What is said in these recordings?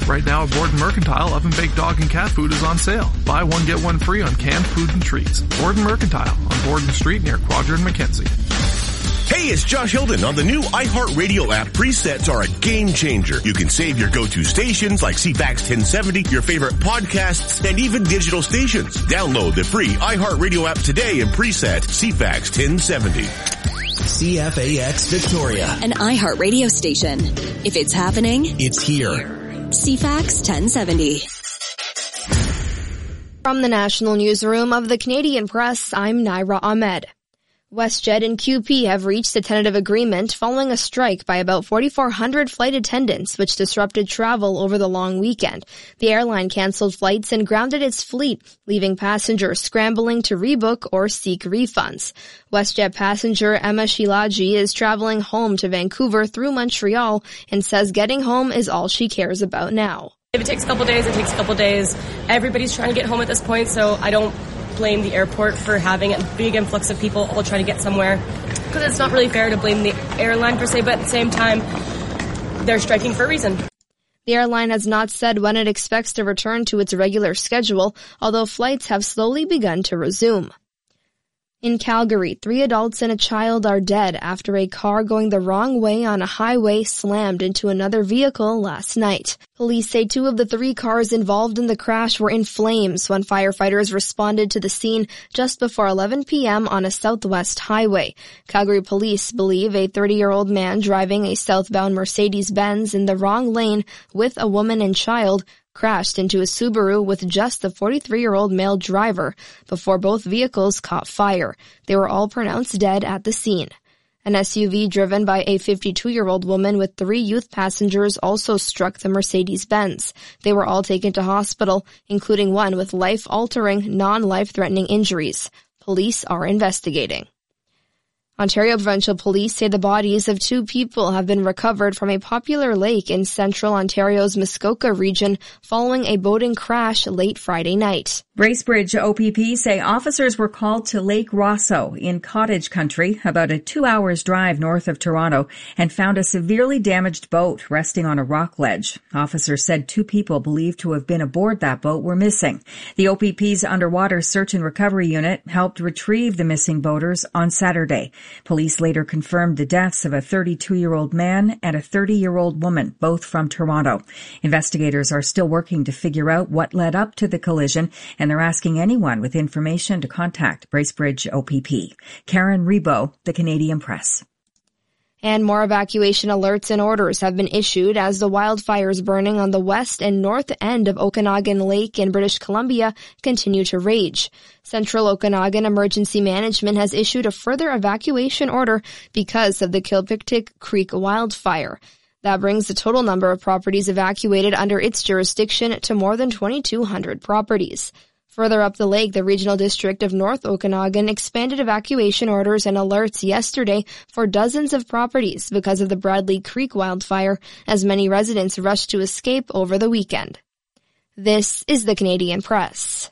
Right now at Borden Mercantile, oven-baked dog and cat food is on sale. Buy one, get one free on canned food and treats. Borden Mercantile on Borden Street near Quadra and McKenzie. Hey, it's Josh Hilden. On the new iHeartRadio app, presets are a game changer. You can save your go-to stations like CFAX 1070, your favorite podcasts, and even digital stations. Download the free iHeartRadio app today and preset CFAX 1070. CFAX Victoria. An iHeartRadio station. If it's happening, it's here. CFAX 1070. From the National Newsroom of the Canadian Press, I'm Naira Ahmed. WestJet and QP have reached a tentative agreement following a strike by about 4,400 flight attendants, which disrupted travel over the long weekend. The airline canceled flights and grounded its fleet, leaving passengers scrambling to rebook or seek refunds. WestJet passenger Emma Shilaji is traveling home to Vancouver through Montreal and says getting home is all she cares about now. If it takes a couple days, it takes a couple days. Everybody's trying to get home at this point, so I don't blame the airport for having a big influx of people all trying to get somewhere, because it's not really fair to blame the airline per se, but at the same time, they're striking for a reason. The airline has not said when it expects to return to its regular schedule, although flights have slowly begun to resume. In Calgary, 3 adults and a child are dead after a car going the wrong way on a highway slammed into another vehicle last night. Police say 2 of the 3 cars involved in the crash were in flames when firefighters responded to the scene just before 11 p.m. on a southwest highway. Calgary police believe a 30-year-old man driving a southbound Mercedes-Benz in the wrong lane with a woman and child crashed into a Subaru with just the 43-year-old male driver before both vehicles caught fire. They were all pronounced dead at the scene. An SUV driven by a 52-year-old woman with 3 youth passengers also struck the Mercedes-Benz. They were all taken to hospital, including one with life-altering, non-life-threatening injuries. Police are investigating. Ontario Provincial Police say the bodies of 2 people have been recovered from a popular lake in central Ontario's Muskoka region following a boating crash late Friday night. Bracebridge OPP say officers were called to Lake Rosso in Cottage Country, about a 2 hours drive north of Toronto, and found a severely damaged boat resting on a rock ledge. Officers said 2 people believed to have been aboard that boat were missing. The OPP's underwater search and recovery unit helped retrieve the missing boaters on Saturday. Police later confirmed the deaths of a 32-year-old man and a 30-year-old woman, both from Toronto. Investigators are still working to figure out what led up to the collision, and they're asking anyone with information to contact Bracebridge OPP. Karen Rebo, The Canadian Press. And more evacuation alerts and orders have been issued as the wildfires burning on the west and north end of Okanagan Lake in British Columbia continue to rage. Central Okanagan Emergency Management has issued a further evacuation order because of the Kilpictic Creek wildfire. That brings the total number of properties evacuated under its jurisdiction to more than 2,200 properties. Further up the lake, the Regional District of North Okanagan expanded evacuation orders and alerts yesterday for dozens of properties because of the Bradley Creek wildfire, as many residents rushed to escape over the weekend. This is the Canadian Press.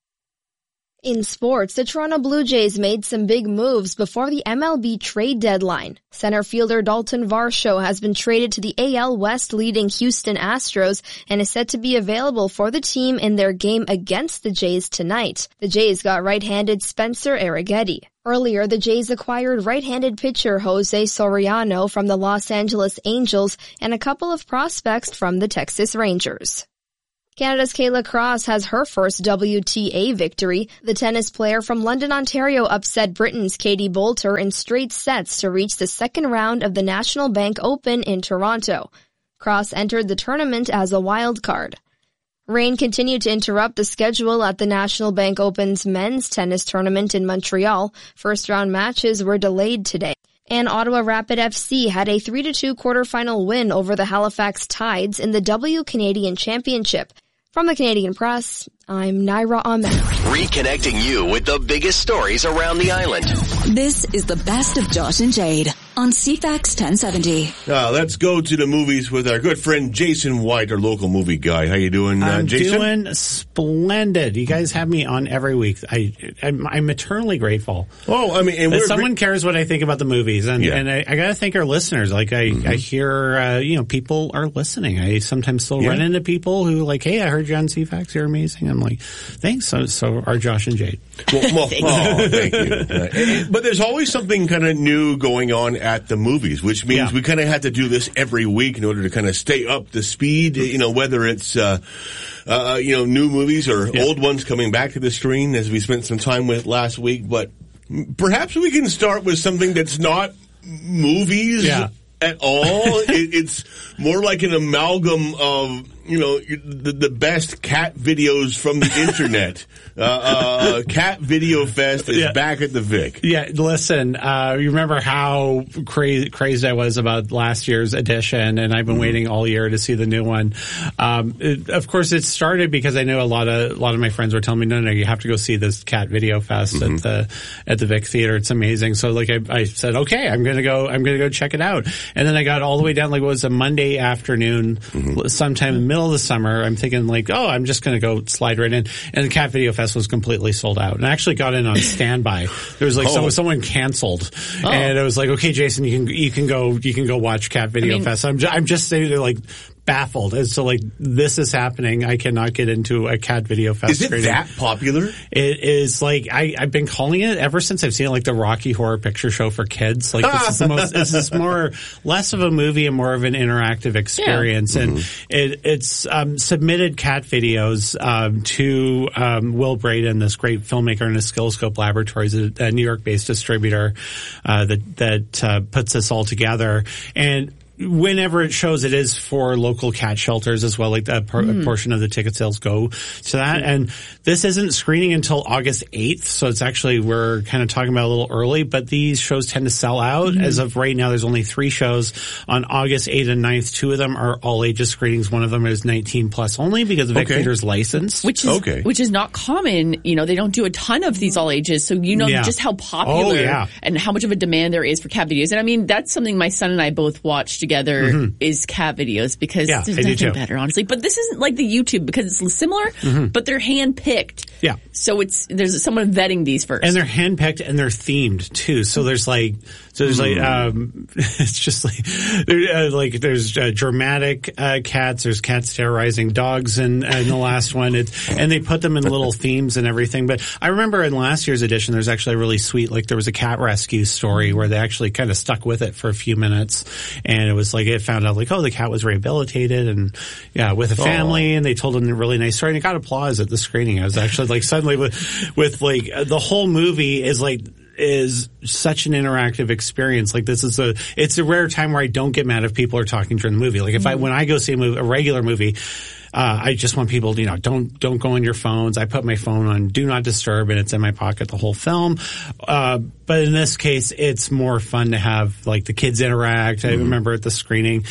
In sports, the Toronto Blue Jays made some big moves before the MLB trade deadline. Center fielder Dalton Varsho has been traded to the AL West leading Houston Astros and is set to be available for the team in their game against the Jays tonight. The Jays got right-handed Spencer Arrighetti. Earlier, the Jays acquired right-handed pitcher Jose Soriano from the Los Angeles Angels and a couple of prospects from the Texas Rangers. Canada's Kayla Cross has her first WTA victory. The tennis player from London, Ontario upset Britain's Katie Boulter in straight sets to reach the second round of the National Bank Open in Toronto. Cross entered the tournament as a wild card. Rain continued to interrupt the schedule at the National Bank Open's men's tennis tournament in Montreal. First-round matches were delayed today. And Ottawa Rapid FC had a 3-2 quarterfinal win over the Halifax Tides in the W Canadian Championship. From the Canadian Press, I'm Naira Ahmed. Reconnecting you with the biggest stories around the island. This is the best of Josh and Jade. on CFAX 1070. Let's go to the movies with our good friend Jason White, our local movie guy. How you doing, I'm Jason? doing splendid. You guys have me on every week. I'm eternally grateful. Oh, I mean, and that someone cares what I think about the movies, and I got to thank our listeners. Like I hear, people are listening. I sometimes still run into people who like, hey, I heard you on CFAX. You're amazing. I'm like, thanks. So are Josh and Jade. Well, thank you. But there's always something kind of new going on at the movies, which means we kind of have to do this every week in order to kind of stay up to speed, whether it's, new movies or old ones coming back to the screen, as we spent some time with last week. But perhaps we can start with something that's not movies at all. It's more like an amalgam of, the best cat videos from the internet. Cat Video Fest is back at the Vic. Yeah, listen, you remember how crazed I was about last year's edition, and I've been waiting all year to see the new one. Of course, it started because I know a lot of my friends were telling me, no, you have to go see this Cat Video Fest at the Vic Theater. It's amazing. So like I said, okay, I'm gonna go check it out. And then I got all the way down, like it was a Monday afternoon, sometime in the middle of the summer. I'm thinking like, I'm just gonna go slide right in. And the Cat Video Fest was completely sold out. And I actually got in on standby. There was like someone canceled, and it was like, okay, Jason, you can go watch Cat Video Fest. I'm just saying, they're like baffled as to like, this is happening. I cannot get into a Cat Video Fest. Is it that popular? It is. Like I've been calling it ever since I've seen like the Rocky Horror Picture Show for kids. Like this is less of a movie and more of an interactive experience. And it's submitted cat videos to Will Braden, this great filmmaker in Oscilloscope Laboratories, a New York-based distributor that puts this all together. And whenever it shows, it is for local cat shelters as well. Like a portion of the ticket sales go to that. And this isn't screening until August 8th. So it's actually, we're kind of talking about a little early, but these shows tend to sell out. As of right now, there's only 3 shows on August 8th and 9th. 2 of them are all ages screenings. One of them is 19 plus only because the Vic Theater's licensed. Which is not common. They don't do a ton of these all ages. So just how popular and how much of a demand there is for cat videos. And I mean, that's something my son and I both watched together is cat videos, because there's nothing better, honestly. But this isn't like the YouTube, because it's similar, but they're hand-picked. Yeah. So there's someone vetting these first. And they're hand-picked and they're themed too. So there's it's just like, there's dramatic cats, there's cats terrorizing dogs in the last one. And they put them in little themes and everything. But I remember in last year's edition, there's actually a really sweet, like there was a cat rescue story where they actually kind of stuck with it for a few minutes. And it was like, it found out like, the cat was rehabilitated and with a family, and they told him a really nice story, and it got applause at the screening. I was actually like, suddenly with like the whole movie is such an interactive experience. Like it's a rare time where I don't get mad if people are talking during the movie. Like when I go see a regular movie, I just want people to, don't go on your phones. I put my phone on Do Not Disturb, and it's in my pocket the whole film. But in this case, it's more fun to have like the kids interact. I remember at the screening,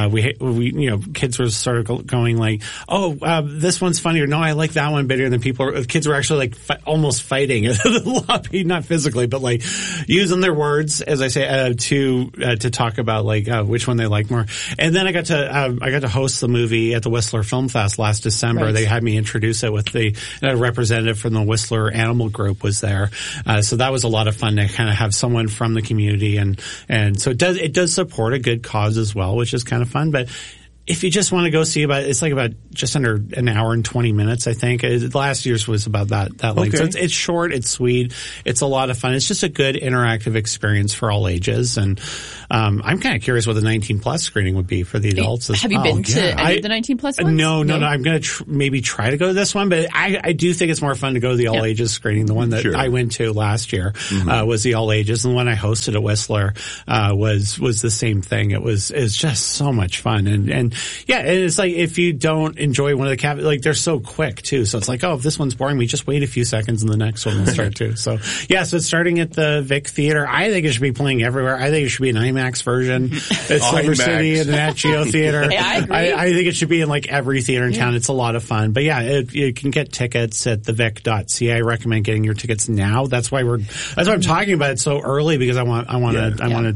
we kids were sort of going like, this one's funnier. No, I like that one better. Than kids were actually like almost fighting in the lobby, not physically, but like using their words, as I say, to talk about like which one they like more. And then I got to host the movie at the Whistler Film Fest last December. Right. They had me introduce it with the representative from the Whistler Animal Group was there. So that was a lot of fun to kind of have someone from the community, and so it does support a good cause as well, which is kind of fun. But if you just want to go see it's like about just under an hour and 20 minutes, I think. Last year's was about that length. Okay. So it's short, it's sweet, it's a lot of fun. It's just a good interactive experience for all ages. And I'm kind of curious what the 19 plus screening would be for the adults. Have you been to any of the 19 plus ones? No. I'm going to maybe try to go to this one, but I do think it's more fun to go to the all ages screening. The one that I went to last year was the all ages, and the one I hosted at Whistler was the same thing. It's just so much fun, and it's like if you don't enjoy one of the cat, like they're so quick too. So it's like, if this one's boring, we just wait a few seconds and the next one will start too. So so it's starting at the Vic Theater. I think it should be playing everywhere. I think it should be an IMAX version at Silver City and the Nat Geo Theater. I agree. I think it should be in like every theater in town. It's a lot of fun. But you can get tickets at thevic.ca. I recommend getting your tickets now. That's why I'm talking about it so early, because I want to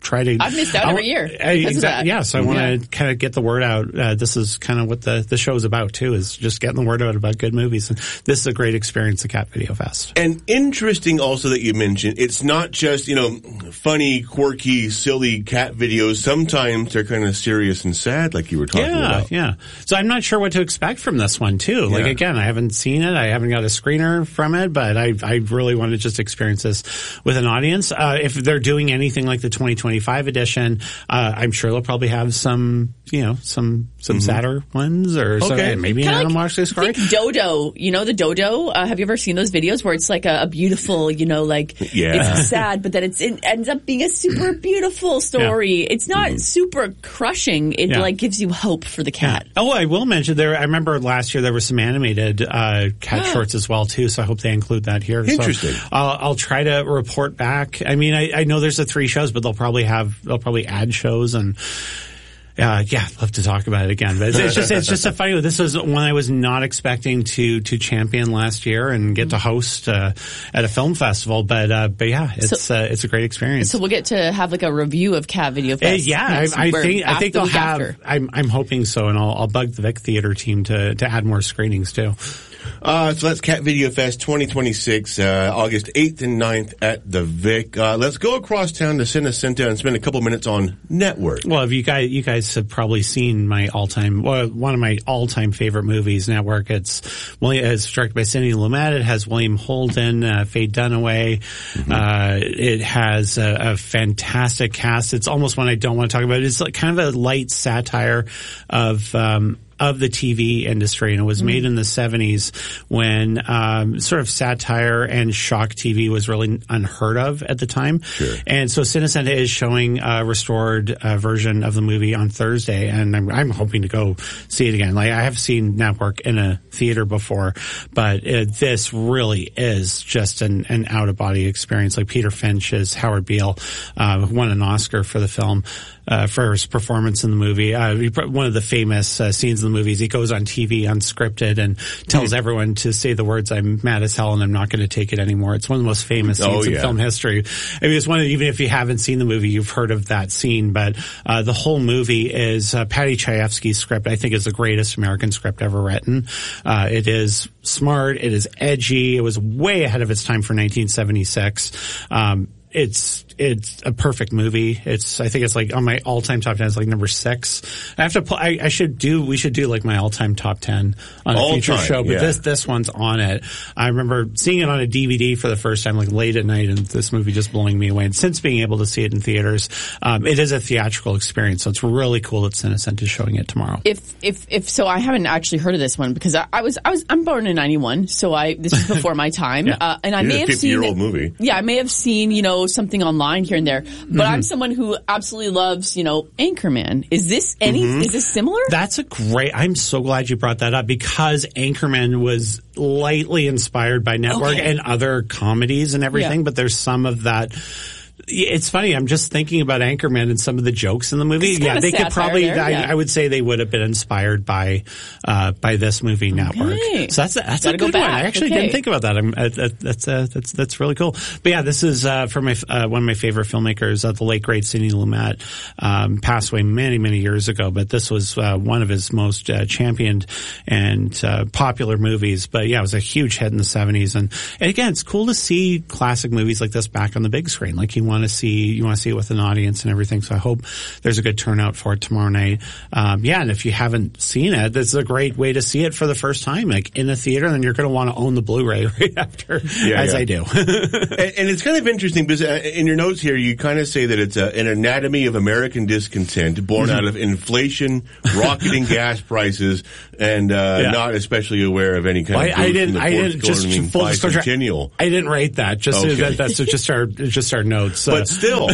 try to. I've missed out every year. Exactly. Yeah. So I want to kind of get the word out. This is kind of what the show's about too, is just getting the word out about good movies. And this is a great experience at Cat Video Fest. And interesting also that you mentioned, it's not just, funny, quirky, silly cat videos. Sometimes they're kind of serious and sad, like you were talking about. Yeah. So I'm not sure what to expect from this one too. Like, again, I haven't seen it. I haven't got a screener from it, but I really want to just experience this with an audience. If they're doing anything like the 2025 edition, I'm sure they'll probably have some sadder ones or maybe an Animal Arts Discovery. Dodo, the Dodo. Have you ever seen those videos where it's like a beautiful, it's sad, but then it ends up being a super beautiful story. Yeah. It's not super crushing. It gives you hope for the cat. Yeah. Oh, I will mention I remember last year there were some animated cat shorts as well too. So I hope they include that here. Interesting. So I'll try to report back. I mean, I know there's the 3 shows, but they'll probably add shows and. Love to talk about it again. But it's just a funny. This was one I was not expecting to champion last year and get to host at a film festival. But it's a great experience. So we'll get to have like a review of Cat Video Fest. I think they'll have. I'm hoping so, and I'll bug the Vic Theater team to add more screenings too. So that's Cat Video Fest 2026, August 8th and 9th at the Vic. Let's go across town to Cinecenta and spend a couple minutes on Network. Well, if you guys have probably seen one of my all-time favorite movies, Network. It's directed by Sidney Lumet. It has William Holden, Faye Dunaway. It has a fantastic cast. It's almost one I don't want to talk about. It's like kind of a light satire of the TV industry, and it was made in the 70s when sort of satire and shock TV was really unheard of at the time. Sure. And so Cinecenta is showing a restored version of the movie on Thursday, and I'm hoping to go see it again. Like, I have seen Network in a theater before, but this really is just an out-of-body experience. Like Peter Finch as Howard Beale, won an Oscar for the film. For his performance in the movie. One of the famous scenes in the movie is he goes on TV unscripted and tells everyone to say the words, "I'm mad as hell and I'm not going to take it anymore." It's one of the most famous scenes in film history. I mean, it's one of, even if you haven't seen the movie, you've heard of that scene, but the whole movie is Paddy Chayefsky's script. I think is the greatest American script ever written. It is smart. It is edgy. It was way ahead of its time for 1976. It's a perfect movie. I think it's like on my all-time top 10. It's like number 6. I have to we should do like my all-time top 10 on a future show, but this one's on it. I remember seeing it on a DVD for the first time, like late at night, and this movie just blowing me away. And since being able to see it in theaters, it is a theatrical experience. So it's really cool that Cinecenta is showing it tomorrow. If so, I haven't actually heard of this one because I'm born in 91, so this is before my time. And I may have seen 50-year-old movie. Yeah, I may have seen, something online here and there, but I'm someone who absolutely loves, Anchorman. Is this is this similar? I'm so glad you brought that up because Anchorman was lightly inspired by Network and other comedies and everything, but there's some of that. It's funny. I'm just thinking about Anchorman and some of the jokes in the movie. Yeah, they could probably. I would say they would have been inspired by this movie, Network. So that's a good one. I actually didn't think about that. That's really cool. But yeah, this is from one of my favorite filmmakers, the late great Sidney Lumet, passed away many years ago. But this was one of his most championed and popular movies. But yeah, it was a huge hit in the 70s. And again, it's cool to see classic movies like this back on the big screen. Like you want to see it with an audience and everything. So I hope there's a good turnout for it tomorrow night. And if you haven't seen it, this is a great way to see it for the first time, like in the theater. And then you're going to want to own the Blu-ray right after, I do. And it's kind of interesting because in your notes here, you kind of say that it's an anatomy of American discontent born out of inflation, rocketing gas prices, and not especially aware of any kind of. I didn't just full disclosure. I didn't write that. That's just our notes. But still,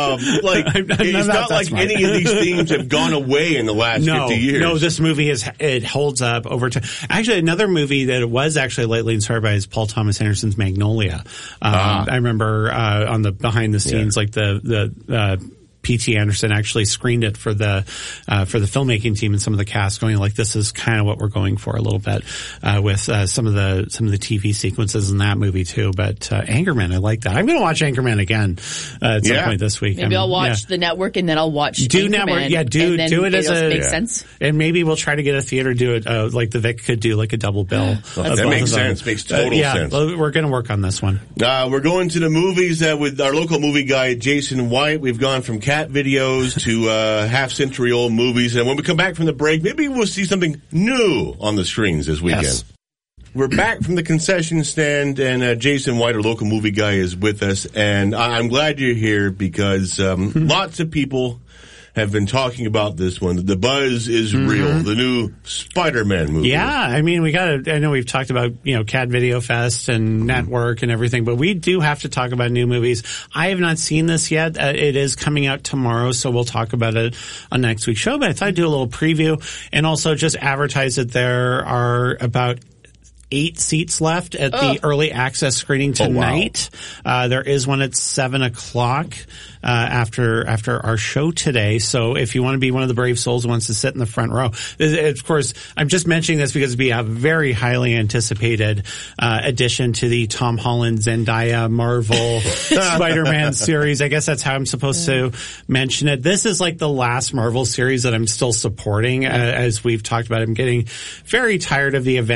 it's not like any of these themes have gone away in the last 50 years. No, this movie it holds up over time. Actually, another movie that it was actually lightly inspired by is Paul Thomas Anderson's Magnolia. I remember on the behind the scenes, like the P.T. Anderson actually screened it for the filmmaking team and some of the cast, going like, this is kind of what we're going for a little bit with some of the TV sequences in that movie too. But Anchorman, I like that. I'm going to watch Anchorman again at some point this week. Maybe I'll watch the network and then I'll watch Anchorman. Network. Do it as a makes sense. And maybe we'll try to get a theater do it like the Vic could do, like a double bill. That makes sense. Makes total sense. We're going to work on this one. We're going to the movies with our local movie guy Jason White. We've gone from cat videos to half-century-old movies. And when we come back from the break, maybe we'll see something new on the screens this weekend. Yes. We're back from the concession stand, and Jason White, our local movie guy, is with us. And I'm glad you're here because lots of people have been talking about this one. The buzz is real. The new Spider-Man movie. Yeah, I mean, I know we've talked about, CAD Video Fest and Network and everything, but we do have to talk about new movies. I have not seen this yet. It is coming out tomorrow, so we'll talk about it on next week's show, but I thought I'd do a little preview and also just advertise that there are about 8 seats left at the early access screening tonight. Oh, wow. There is one at 7:00 after our show today. So if you want to be one of the brave souls who wants to sit in the front row, of course, I'm just mentioning this because it'd be a very highly anticipated addition to the Tom Holland Zendaya Marvel Spider-Man series. I guess that's how I'm supposed to mention it. This is like the last Marvel series that I'm still supporting. As we've talked about, I'm getting very tired of the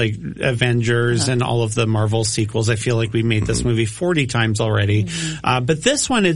Avengers and all of the Marvel sequels. I feel like we made this movie 40 times already. But this one,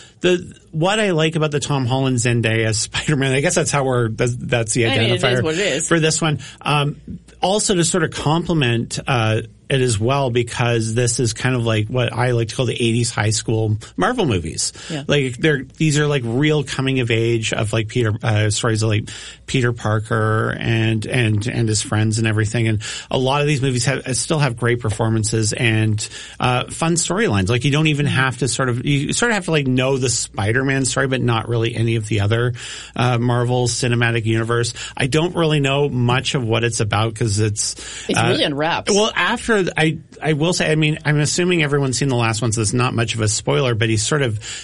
what I like about the Tom Holland Zendaya Spider-Man, I guess that's the identifier it is what it is. For this one. Also to sort of complement, it as well, because this is kind of like what I like to call the 80s high school Marvel movies. Yeah. Like these are like real coming of age of like stories of like Peter Parker and his friends and everything. And a lot of these movies still have great performances and fun storylines. Like you don't even have to you have to like know the Spider-Man story, but not really any of the other Marvel Cinematic Universe. I don't really know much of what it's about because it's really unwrapped. Well, after I will say, I mean, I'm assuming everyone's seen the last one, so it's not much of a spoiler, but there's sort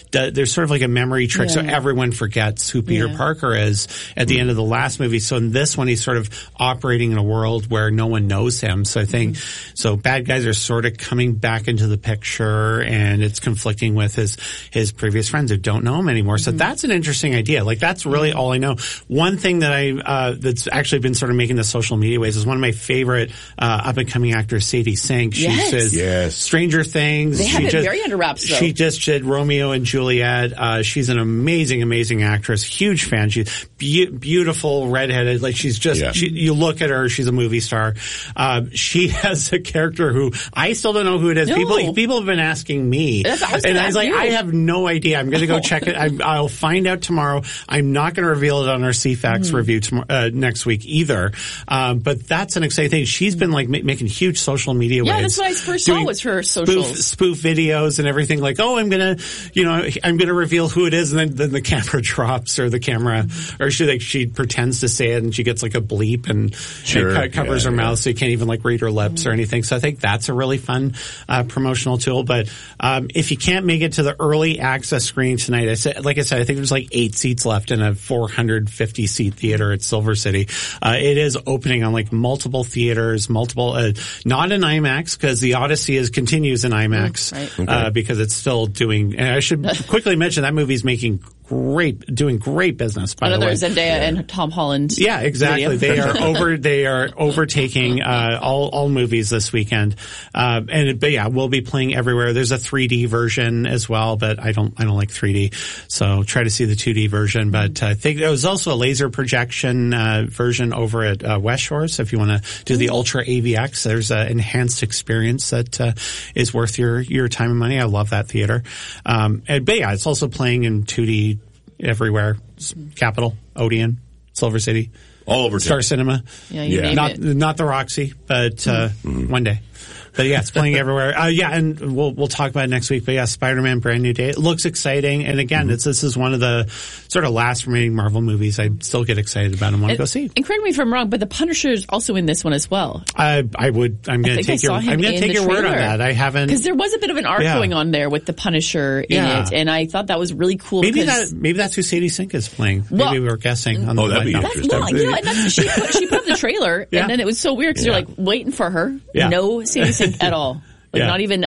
of like a memory trick, so everyone forgets who Peter Parker is at the end of the last movie. So in this one, he's sort of operating in a world where no one knows him. So I think, so bad guys are sort of coming back into the picture, and it's conflicting with his previous friends who don't know him anymore. So that's an interesting idea. Like that's really all I know. One thing that that's actually been sort of making the social media waves is one of my favorite up and coming actors, Sadie Sink. She says Stranger Things. They have it very under wraps, though. She just did Romeo and Juliet. She's an amazing, amazing actress. Huge fan. She's beautiful, redheaded. Like she's just, you look at her, she's a movie star. She has a character who I still don't know who it is. No. People have been asking me. And I was like, I have no idea. I'm going to go check it. I'll find out tomorrow. I'm not going to reveal it on our CFAX review next week either. But that's an exciting thing. She's been like making huge social media waves. Yeah, that's what I first saw was her socials. Spoof videos and everything like, I'm going to reveal who it is. And then the camera drops or the camera, or she pretends to say it and she gets like a bleep and covers her mouth so you can't even like read her lips or anything. So I think that's a really fun promotional tool. But if you can't make it to the early access screening tonight, I said, I think there's like 8 seats left in a 450 seat theater at Silver City. It is opening on like multiple theaters, not in IMAX because the Odyssey continues in IMAX because it's still doing. And I should quickly mention that movie's doing great business. By the way, Zendaya and Tom Holland. Yeah, exactly. They are overtaking all movies this weekend. We'll be playing everywhere. There's a 3D version as well, but I don't like 3D, so try to see the 2D version. But I think there was also a laser projection version over at West Shore. So if you want to do the Ultra AVX, there's an enhanced experience that is worth your time and money. I love that theater. It's also playing in 2D everywhere. Capitol, Odeon, Silver City, all over Star Cinema. Yeah, not the Roxy, but one day. But yeah, it's playing everywhere. And we'll talk about it next week. But yeah, Spider-Man Brand New Day. It looks exciting. And again, this is one of the sort of last remaining Marvel movies I still get excited about and want to go see. And correct me if I'm wrong, but the Punisher is also in this one as well. I'm going to take your word on that. I haven't, because there was a bit of an arc going on there with the Punisher in it, and I thought that was really cool. Maybe that's who Sadie Sink is playing. Maybe we were guessing. On that'd be interesting. She put up the trailer, and then it was so weird because you're like waiting for her. No Sadie Sink at all. Not even